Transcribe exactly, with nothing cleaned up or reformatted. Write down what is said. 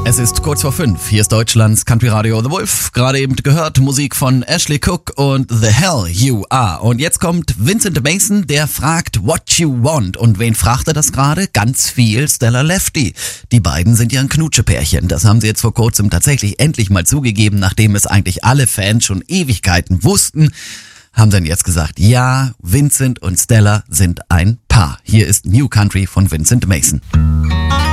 Es ist kurz vor fünf. Hier ist Deutschlands Country Radio The Wolf. Gerade eben gehört Musik von Ashley Cook und The Hell You Are. Und jetzt kommt Vincent Mason, der fragt What You Want. Und wen fragt er das gerade? Ganz viel Stella Lefty. Die beiden sind ja ein Knutschepärchen. Das haben sie jetzt vor kurzem tatsächlich endlich mal zugegeben, nachdem es eigentlich alle Fans schon Ewigkeiten wussten. Haben dann jetzt gesagt, ja, Vincent und Stella sind ein Paar. Hier ist New Country von Vincent Mason.